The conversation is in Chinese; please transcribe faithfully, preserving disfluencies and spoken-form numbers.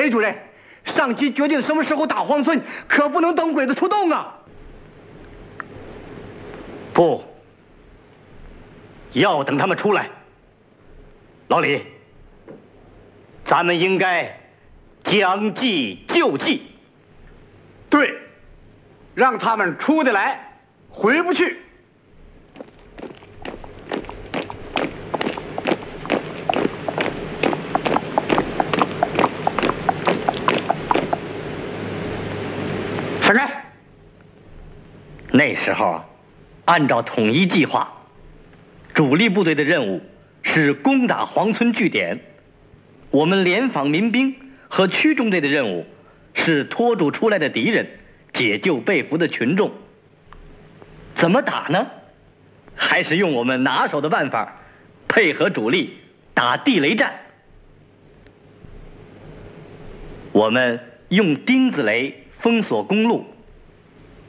雷主任，上级决定什么时候打黄村，可不能等鬼子出动啊！ 不，要等他们出来。老李，咱们应该将计就计。 对，让他们出得来，回不去。闪开！ 那时候，按照统一计划，主力部队的任务是攻打黄村据点，我们联防民兵和区中队的任务是拖住出来的敌人，解救被俘的群众。怎么打呢？还是用我们拿手的办法，配合主力打地雷战。我们用钉子雷封锁公路，